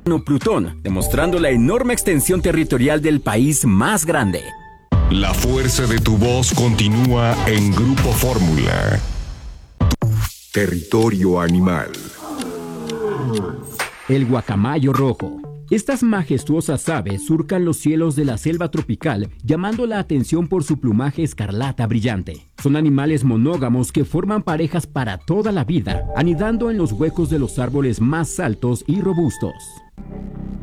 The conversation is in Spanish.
Plutón, demostrando la enorme extensión territorial del país más grande. La fuerza de tu voz continúa en Grupo Fórmula. Territorio animal. El guacamayo rojo. Estas majestuosas aves surcan los cielos de la selva tropical, llamando la atención por su plumaje escarlata brillante. Son animales monógamos que forman parejas para toda la vida, anidando en los huecos de los árboles más altos y robustos.